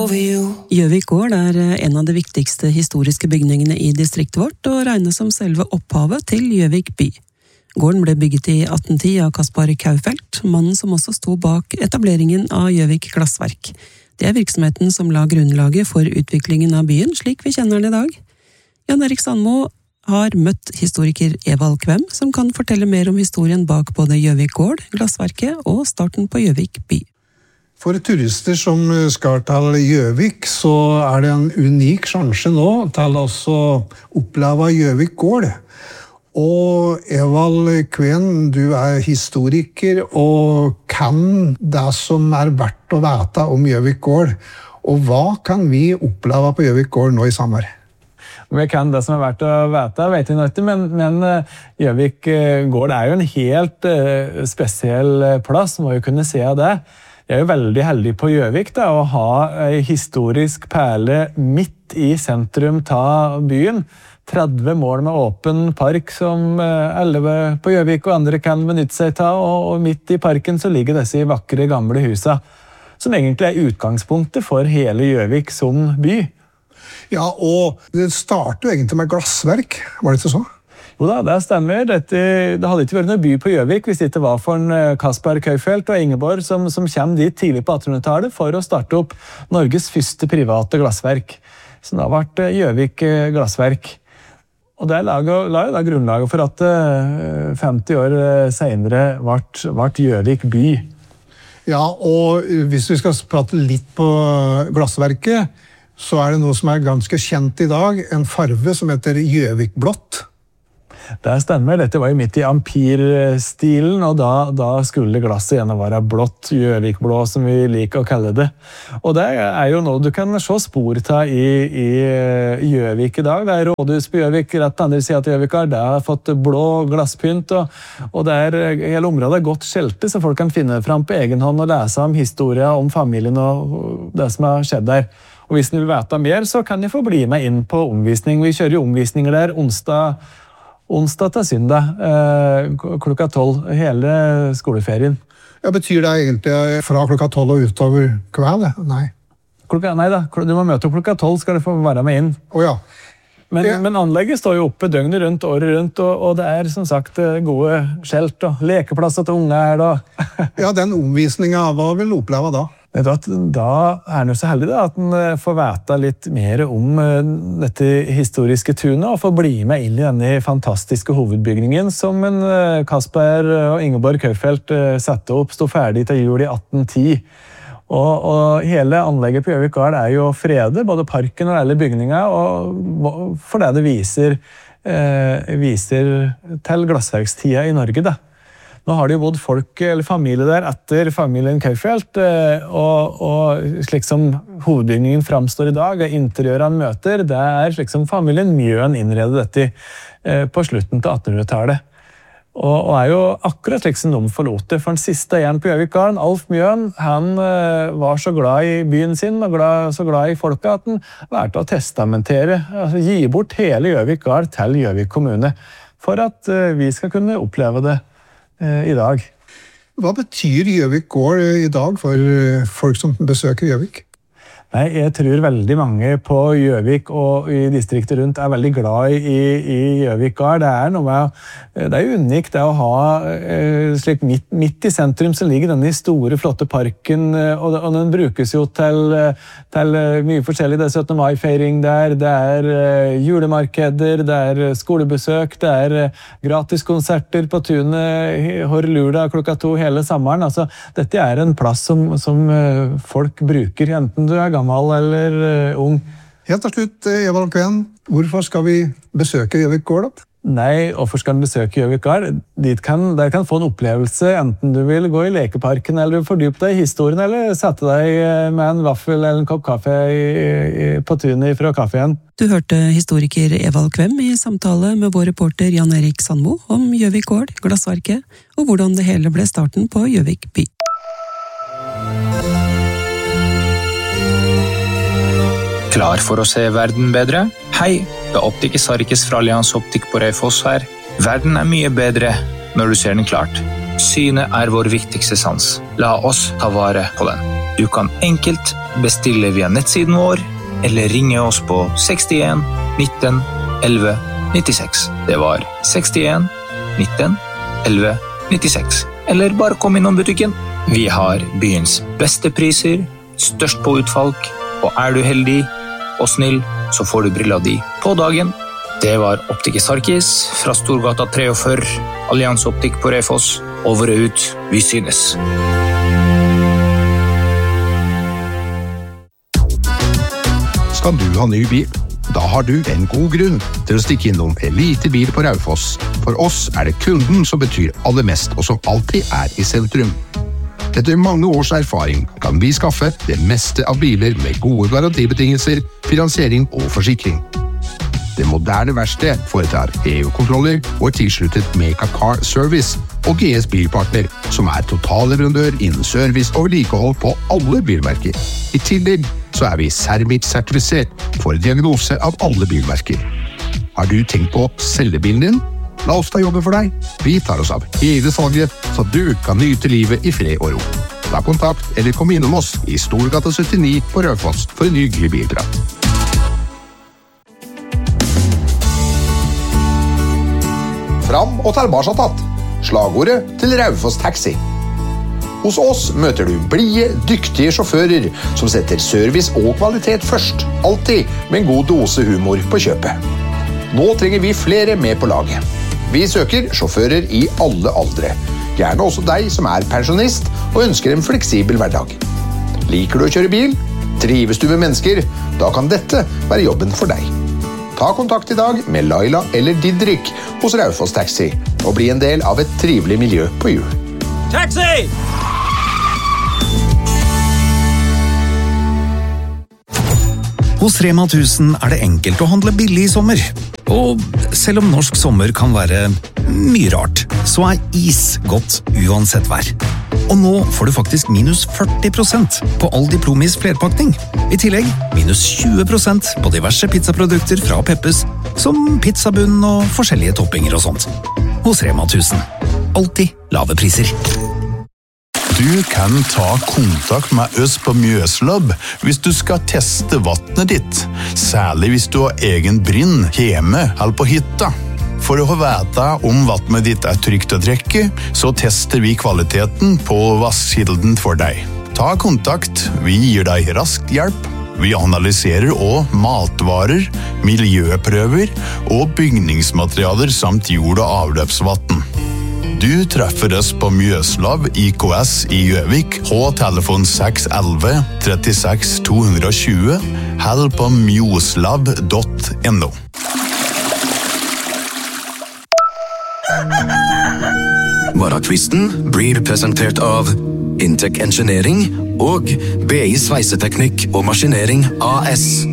Gjøvik gård en av de viktigste historiske bygningene i distriktet vårt, og regnes som selve opphavet til Gjøvik by. Gården ble bygget i 1810 av Kaspar Kaufelt, mannen som også sto bak etableringen av Gjøvik glassverk. Det virksomheten som la grunnlaget for utviklingen av byen, slik vi kjenner den i dag. Jan Erik Sandmo har møtt historiker Evald Kvem, som kan fortelle mer om historien bak både Gjøvik gård, glassverket og starten på Gjøvik by. For turister som skal til Gjøvik, så det en unik sjanse nå til å oppleve Gjøvik gård. Og Evald Kvem, du historiker og kan det som verdt å vite om Gjøvik gård. Og hva kan vi oppleve på Gjøvik gård nå i sommer? Om jeg kan det som verdt å vite, vet jeg ikke, men Gjøvik gård jo en helt spesiell plass, må jo kunne se av det. Jeg jo veldig heldig på Gjøvik da, å ha en historisk perle midt i sentrum av byen. 30 mål med åpen park som alle på Gjøvik og andre kan benytte seg av, og midt i parken så ligger disse vakre gamle husa, som egentlig utgangspunktet for hele Gjøvik som by. Ja, og det startet jo egentlig med glassverk, var det ikke så? Jo da, det stemmer. Det hadde ikke vært noen by på Gjøvik hvis det ikke var for Kaspar Kaufelt og Ingeborg som kom dit tidlig på 1800-tallet for å starte opp Norges første private glassverk. Så da ble Gjøvik glassverk. Og det la jo grunnlaget for at 50 år senere ble Gjøvik by. Ja, og hvis vi skal prate litt på glassverket, så det noe som ganske kjent i dag, en farve som heter Gjøvikblått. Det stemmer, dette var jo midt i ampirstilen, og da skulle glasset gjerne være blått, Gjøvikblå, som vi liker å kalle det. Og det jo noe du kan se spor av i Gjøvik i dag. Det rådhus på Gjøvik, rett andre siden til Gjøvik, det har fått blå glasspynt, og hele området godt skjeltet, så folk kan finne frem på egen hånd og lese om historien, om familien og det som har skjedd der. Og hvis ni vil vite mer, så kan ni få bli med inn på omvisning. Vi kjører jo omvisninger der onsdag til søndag, klokka 12, hele skoleferien. Ja, betyr det egentlig fra klokka 12 og utover kveld? Nei. Nei da, du må møte opp klokka 12, skal du få være med inn. Ja. Men anlegget står jo oppe døgnet rundt, året rundt, og det som sagt gode skjelt og lekeplasser til unge her da. Ja, den omvisningen, hva vil du oppleve da? Da den jo så heldig da, at den får vite litt mer om dette historiske tunet, og får bli med inn i denne fantastiske hovedbygningen som Kaspar og Ingeborg Kaufelt satte opp, stod ferdig til jul i 1810. Og hele anlegget på Gjøvik gård jo fredet, både parken og alle bygninger, og for det viser til glassverkstida i Norge da. Nå har det jo bodd folk eller familie der etter familien Kaufelt, og slik som hovedbygningen framstår i dag, interiøren møter, det slik som familien Mjøen innredet dette på slutten til 1800-tallet. Og jo akkurat slik som de forlot det, for den siste igjen på Gjøvik gård, Alf Mjøen, han var så glad i byen sin, og så glad i folket, at han valgte å testamentere, altså gi bort hele Gjøvik gård til Gjøvik kommune, for at vi skal kunne oppleve det i dag. Hva betyr Gjøvik gård i dag for folk som besøker Gjøvik? Nei, jeg tror veldig mange på Gjøvik og i distriktet rundt veldig glad i Gjøvik gård. Det jo unikt det å ha slik midt i sentrum så ligger denne store, flotte parken, og den brukes jo til mye forskjellig. Det 17. mai-feiring der, det julemarkeder, det skolebesøk, det gratis konserter på tunet, Horlula klokka 2 hele sommeren. Altså, dette en plass som folk bruker, enten du gammel eller ung. Helt til slutt, Evald Kvem, hvorfor skal vi besøke Gjøvik gård da? Nei, hvorfor skal du besøke Gjøvik gård? Der kan få en opplevelse, enten du vil gå i lekeparken, eller fordype deg i historien, eller sette deg med en vaffel eller en kopp kaffe på tunet fra kaffen. Du hørte historiker Evald Kvem i samtale med vår reporter Jan Erik Sandmo om Gjøvik gård, glassverket, og hvordan det hele ble starten på Gjøvik by. Klar for å se verden bedre? Hei, det Optiker Sarkis fra Allianz Optik på Raufoss her. Verden mye bedre når du ser den klart. Synet vår viktigste sans. La oss ta vare på den. Du kan enkelt bestille via nettsiden vår, eller ringe oss på 61 19 11 96. Det var 61 19 11 96. Eller bare kom innom butikken. Vi har byens beste priser, størst på utvalg, og er du heldig og snill, så får du brilla di på dagen. Det var Optiker Sarkis fra Storgata 43, Allianse Optikk på Raufoss. Over og ut, vi synes. Skal du ha ny bil? Da har du en god grunn til å stikke innom Elite Bil på Raufoss. For oss er det kunden som betyr aller mest, og som alltid er i sentrum. Etter mange års erfaring kan vi skaffe det meste av biler med gode garantibetingelser, finansiering og forsikring. Det moderne verksted foretar EU-kontroller og er tilsluttet Meka Car Service og GS Bilpartner, som er totalleverandør innen service og vedlikehold på alle bilmerker. I tillegg så er vi Sermit-sertifisert for diagnose av alle bilmerker. Har du tenkt på å selge bilen din? La oss ta jobben for deg. Vi tar oss av hele salget, så du kan nyte livet i fred og ro. Ta kontakt eller kom innom oss i Storgata 79 på Raufoss for en hyggelig bilprat. Fram og tilbake tatt. Slagordet til Raufoss Taxi. Hos oss møter du blide, dyktige sjåfører som setter service og kvalitet først, alltid med en god dose humor på kjøpet. Nå trenger vi flere med på laget. Vi søker sjåfører i alle aldre, gjerne også deg som er pensjonist og ønsker en fleksibel hverdag. Liker du å kjøre bil? Trives du med mennesker? Da kan dette være jobben for deg. Ta kontakt i dag med Laila eller Didrik hos Raufoss Taxi og bli en del av et trivelig miljø på jul. Taxi! Hos Rema 1000 er det enkelt å handle billig i sommer. Og selv om norsk sommer kan være mye rart, så er is godt uansett vær. Og nå får du faktisk minus 40% på all Diplomis flerpakning. I tillegg minus 20% på diverse pizzaprodukter fra Peppes, som pizzabunn og forskjellige toppinger og sånt. Hos Rema 1000. Alltid lave priser. Du kan ta kontakt med oss på Mjøslab hvis du skal teste vattnet ditt, særlig hvis du har egen brinn hjemme eller på hytta. For å få vite om vattnet ditt er trygt å drikke, så tester vi kvaliteten på vasskilden for deg. Ta kontakt, vi gir deg rask hjelp. Vi analyserer også matvarer, miljøprøver og bygningsmaterialer samt jord- og avløpsvatten. Du treffer oss på Mjøslab IKS i Gjøvik på telefon 611 36 220 eller på mjoslab.no. Morgenkvisten blir presentert av Intec Engineering og BI Sveiseteknikk og Maskinering AS.